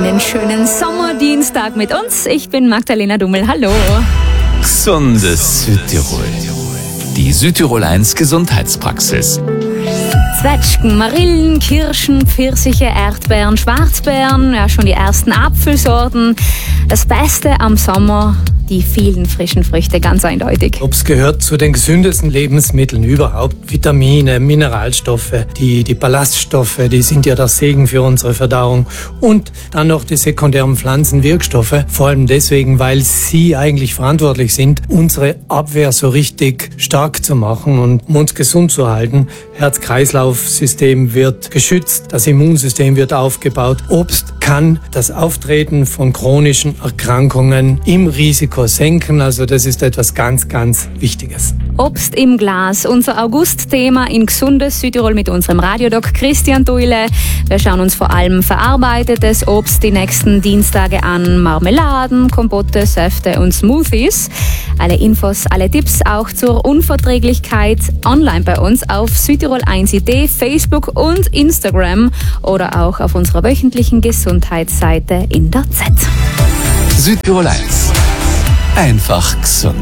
einen schönen Sommerdienstag mit uns. Ich bin Magdalena Dummel. Hallo. Gesundes Südtirol. Die Südtirol 1 Gesundheitspraxis. Zwetschgen, Marillen, Kirschen, Pfirsiche, Erdbeeren, Schwarzbeeren, ja schon die ersten Apfelsorten. Das Beste am Sommer, die vielen frischen Früchte, ganz eindeutig. Obst gehört zu den gesündesten Lebensmitteln überhaupt. Vitamine, Mineralstoffe, die Ballaststoffe, die sind ja der Segen für unsere Verdauung. Und dann noch die sekundären Pflanzenwirkstoffe, vor allem deswegen, weil sie eigentlich verantwortlich sind, unsere Abwehr so richtig stark zu machen und um uns gesund zu halten. Herz-Kreislauf-System wird geschützt, das Immunsystem wird aufgebaut. Obst kann das Auftreten von chronischen Erkrankungen im Risiko senken. Also das ist etwas ganz, ganz Wichtiges. Obst im Glas, unser August-Thema in Gesundes Südtirol mit unserem Radiodoc Christian Duile. Wir schauen uns vor allem verarbeitetes Obst die nächsten Dienstage an. Marmeladen, Kompotte, Säfte und Smoothies. Alle Infos, alle Tipps auch zur Unverträglichkeit online bei uns auf Südtirol1.it, Facebook und Instagram oder auch auf unserer wöchentlichen Gesundheitsseite in der Z. Südtirol 1. Einfach gesund.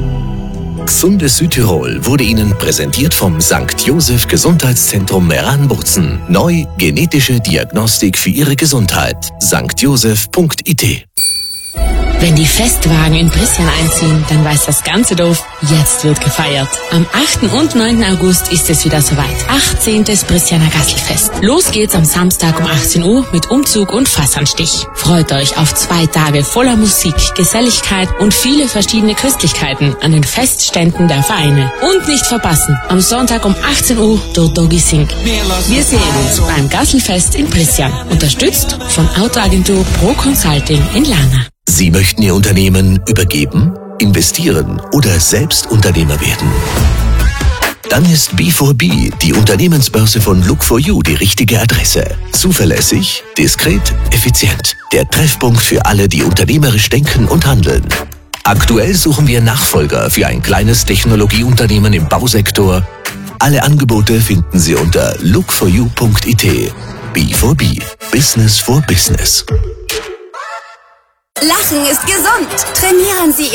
Gesundes Südtirol wurde Ihnen präsentiert vom St. Joseph Gesundheitszentrum Meran-Bozen. Neu genetische Diagnostik für Ihre Gesundheit. stjoseph.it. Wenn die Festwagen in Prissian einziehen, dann weiß das ganze Dorf, jetzt wird gefeiert. Am 8. und 9. August ist es wieder soweit. 18. Prissianer Gastelfest. Los geht's am Samstag um 18 Uhr mit Umzug und Fassanstich. Freut euch auf 2 Tage voller Musik, Geselligkeit und viele verschiedene Köstlichkeiten an den Festständen der Vereine. Und nicht verpassen, am Sonntag um 18 Uhr der Doggy Sing. Wir sehen uns beim Gastelfest in Prissian. Unterstützt von Autoagentur Pro Consulting in Lana. Sie möchten Ihr Unternehmen übergeben, investieren oder selbst Unternehmer werden? Dann ist B4B, die Unternehmensbörse von Look4You, die richtige Adresse. Zuverlässig, diskret, effizient. Der Treffpunkt für alle, die unternehmerisch denken und handeln. Aktuell suchen wir Nachfolger für ein kleines Technologieunternehmen im Bausektor. Alle Angebote finden Sie unter look4you.it. B4B, Business for Business. Lachen ist gesund. Trainieren Sie